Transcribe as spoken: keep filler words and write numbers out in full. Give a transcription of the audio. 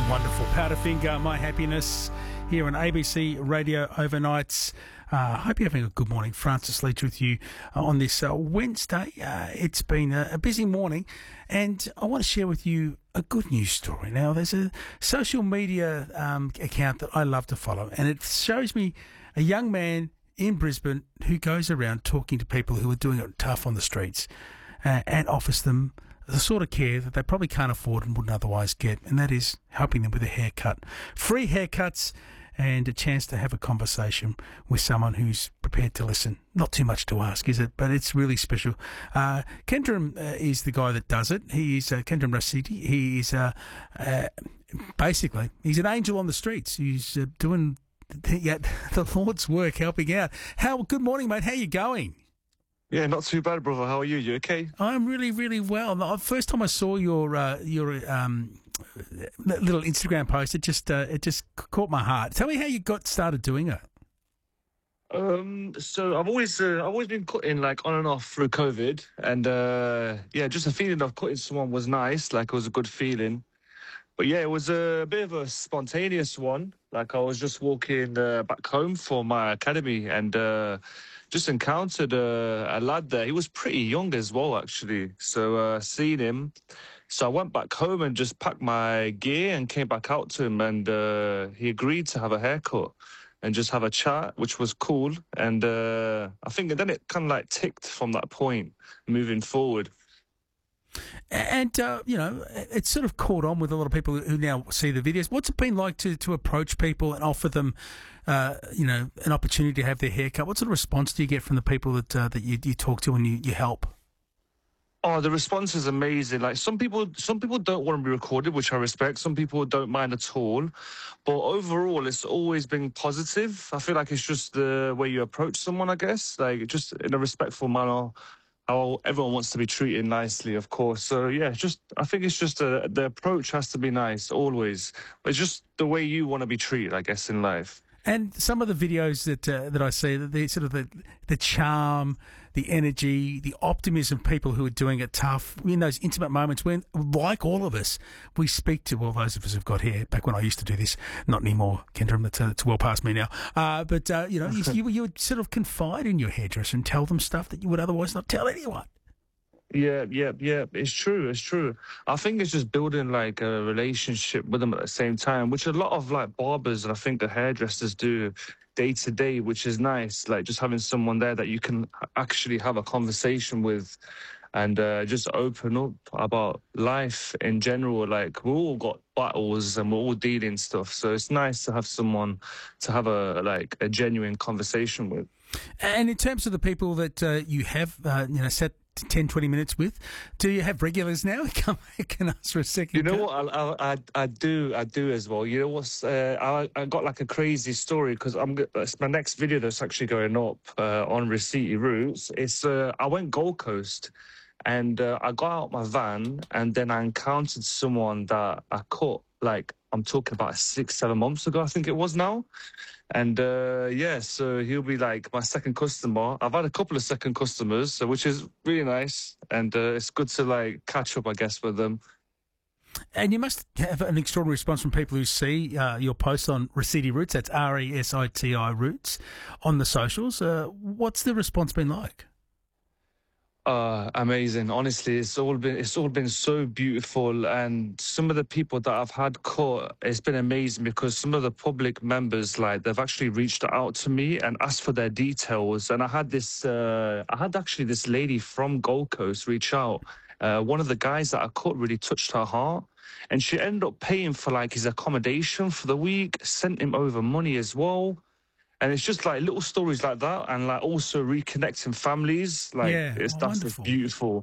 Wonderful. Powderfinger, My Happiness, here on A B C Radio Overnights. I uh, hope you're having a good morning. Francis Leach with you uh, on this uh, Wednesday. Uh, it's been a, a busy morning, and I want to share with you a good news story. Now, there's a social media um, account that I love to follow, and it shows me a young man in Brisbane who goes around talking to people who are doing it tough on the streets uh, and offers them the sort of care that they probably can't afford and wouldn't otherwise get, and that is helping them with a haircut. Free haircuts and a chance to have a conversation with someone who's prepared to listen. Not too much to ask, is it? But it's really special. Uh, Kendram uh, is the guy that does it. He is uh, Kendram Rasidi. He is uh, uh, basically, he's an angel on the streets. He's uh, doing the, yeah, the Lord's work, helping out. How? Good morning, mate. How you going? Yeah, not too bad, brother. How are you? You okay? I'm really, really well. The first time I saw your uh, your um, little Instagram post, it just uh, it just caught my heart. Tell me how you got started doing it. Um, so I've always uh, I've always been cutting like on and off through COVID, and uh, yeah, just the feeling of cutting someone was nice. Like it was a good feeling. But yeah, it was a bit of a spontaneous one. Like I was just walking uh, back home from my academy and uh, just encountered a, a lad there. He was pretty young as well, actually. So uh, seeing him, so I went back home and just packed my gear and came back out to him, and uh, he agreed to have a haircut and just have a chat, which was cool. And uh, I think then it kind of like ticked from that point moving forward. And, uh, you know, it's sort of caught on with a lot of people who now see the videos. What's it been like to, to approach people and offer them, uh, you know, an opportunity to have their haircut? What sort of response do you get from the people that uh, that you, you talk to and you, you help? Oh, the response is amazing. Like some people, some people don't want to be recorded, which I respect. Some people don't mind at all. But overall, it's always been positive. I feel like it's just the way you approach someone, I guess, like just in a respectful manner. How everyone wants to be treated nicely, of course. So yeah, just I think it's just a, the approach has to be nice always. It's just the way you want to be treated, I guess, in life. And some of the videos that uh, that I see, the sort of the the charm, the energy, the optimism of people who are doing it tough in those intimate moments when, like all of us, we speak to, well, those of us who've got hair, back when I used to do this, not anymore, Kendram, that's, uh, it's well past me now. Uh, but, uh, you know, you, you, you would sort of confide in your hairdresser and tell them stuff that you would otherwise not tell anyone. Yeah, yeah, yeah. It's true. It's true. I think it's just building like a relationship with them at the same time, which a lot of like barbers and I think the hairdressers do day to day, which is nice. Like just having someone there that you can actually have a conversation with and uh, just open up about life in general. Like we all got battles and we're all dealing stuff. So it's nice to have someone to have a like a genuine conversation with. And in terms of the people that uh, you have, uh, you know, set ten, twenty minutes with, do you have regulars now? Come can ask for a second. You know what? I, I I do I do as well. You know what's? Uh, I I got like a crazy story because I'm it's my next video that's actually going up uh, on Rasidi Roots. It's uh, I went Gold Coast, and uh, I got out my van, and then I encountered someone that I caught like I'm talking about six seven months ago. I think it was now. And uh, yeah, so he'll be like my second customer. I've had a couple of second customers, so which is really nice, and uh, it's good to like catch up, I guess, with them. And you must have an extraordinary response from people who see uh, your posts on Rasidi Roots. That's R E S I T I Roots on the socials. Uh, what's the response been like? Uh, amazing. Honestly, it's all been it's all been so beautiful, and some of the people that I've had caught, it's been amazing because some of the public members, like they've actually reached out to me and asked for their details. And I had this, uh, I had actually this lady from Gold Coast reach out. Uh, one of the guys that I caught really touched her heart, and she ended up paying for like his accommodation for the week, sent him over money as well. And it's just like little stories like that, and like also reconnecting families. Like yeah, it's oh, that's wonderful. beautiful.